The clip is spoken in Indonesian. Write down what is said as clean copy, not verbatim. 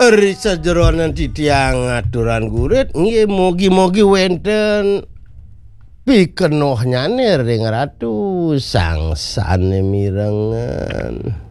Risa jeronan titiang aturan gurit nggih mogi-mogi wenten pikenoh nyaner denger atuh sangsane mirengan.